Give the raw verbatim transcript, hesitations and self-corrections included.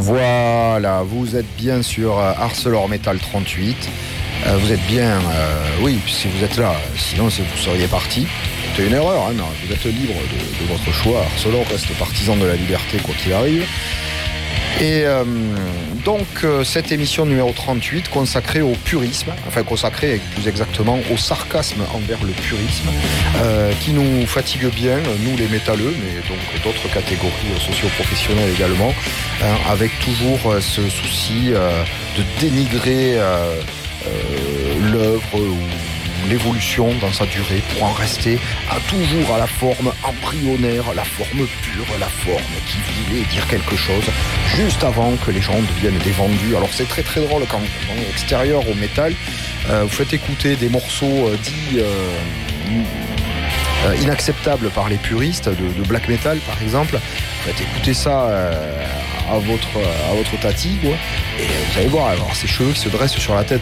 Voilà, vous êtes bien sur ArcelorMittal trente-huit. Euh, vous êtes bien, euh, oui, si vous êtes là, sinon vous seriez parti. C'est une erreur, hein, non, vous êtes libre de, de votre choix. Arcelor reste partisan de la liberté, quoi qu'il arrive. Et euh, donc, euh, cette émission numéro trente-huit consacrée au purisme, enfin consacrée plus exactement au sarcasme envers le purisme, euh, qui nous fatigue bien, nous les métalleux, mais donc d'autres catégories socio-professionnelles également, hein, avec toujours euh, ce souci euh, de dénigrer euh, euh, l'œuvre ou l'évolution dans sa durée pour en rester à toujours à la forme embryonnaire, la forme pure, la forme qui voulait dire quelque chose juste avant que les gens deviennent des vendus. Alors c'est très très drôle quand on est extérieur au métal, euh, vous faites écouter des morceaux euh, dits euh, euh, inacceptables par les puristes de, de black metal par exemple, vous faites écouter ça euh, à votre, à votre tati, quoi, et vous allez voir alors ces cheveux qui se dressent sur la tête